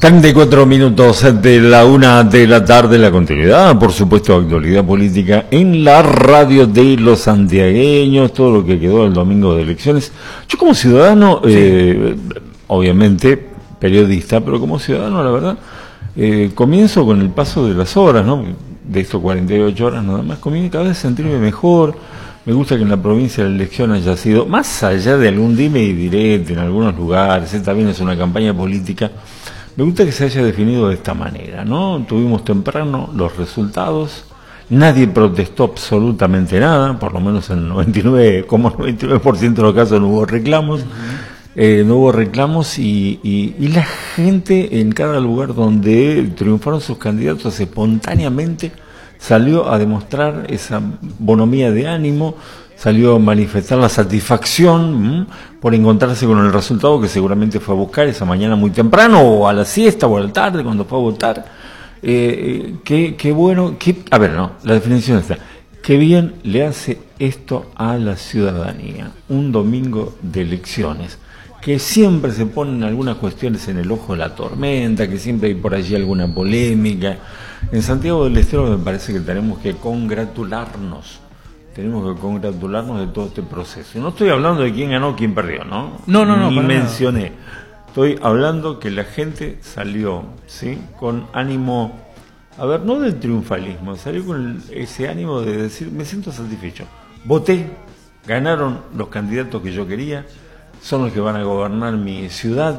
34 minutos de la 1 de la tarde, la continuidad, por supuesto, actualidad política en la radio de los santiagueños, todo lo que quedó el domingo de elecciones. Yo como ciudadano, obviamente periodista, pero como ciudadano, la verdad, comienzo con el paso de las horas, ¿no? De estos 48 horas nada más, comienzo cada vez a sentirme mejor. Me gusta que en la provincia la elección haya sido, más allá de algún dime y direte en algunos lugares, también es una campaña política. Me gusta que se haya definido de esta manera, ¿no? Tuvimos temprano los resultados, nadie protestó absolutamente nada, por lo menos en 99,99% de los casos no hubo reclamos, y la gente en cada lugar donde triunfaron sus candidatos espontáneamente salió a demostrar esa bonomía de ánimo, salió a manifestar la satisfacción por encontrarse con el resultado que seguramente fue a buscar esa mañana muy temprano, o a la siesta, o a la tarde, cuando fue a votar. Qué bueno, la definición está. Qué bien le hace esto a la ciudadanía. Un domingo de elecciones, que siempre se ponen algunas cuestiones en el ojo de la tormenta, que siempre hay por allí alguna polémica. En Santiago del Estero me parece que tenemos que congratularnos de todo este proceso. Y no estoy hablando de quién ganó, quién perdió, ¿no? No. Ni mencioné. Estoy hablando que la gente salió, ¿sí? Con ánimo, no del triunfalismo, salió con ese ánimo de decir, me siento satisfecho. Voté, ganaron los candidatos que yo quería, son los que van a gobernar mi ciudad,